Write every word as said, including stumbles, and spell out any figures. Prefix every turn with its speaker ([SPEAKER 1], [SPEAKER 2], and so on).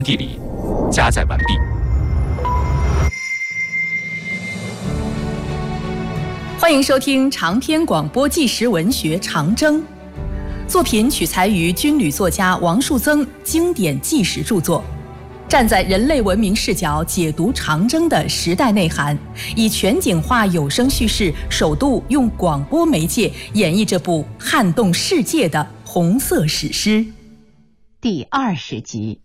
[SPEAKER 1] 地里加载完毕。
[SPEAKER 2] 欢迎收听长篇广播纪实文学《长征》，作品取材于军旅作家王树增经典纪实著作，站在人类文明视角解读长征的时代内涵，以全景化有声叙事，首度用广播媒介演绎这部撼动世界的红色史诗。
[SPEAKER 3] 第二十集，